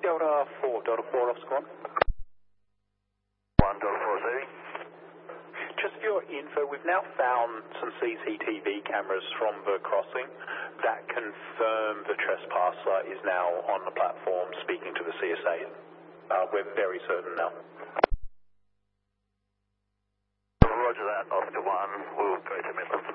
Delta 4, off squad. 1, Delta 4, Sadie. Just for your info, we've now found some CCTV cameras from the crossing that confirm the trespasser is now on the platform speaking to the CSA. We're very certain now. Roger that, Oscar 1, we'll go to Midland.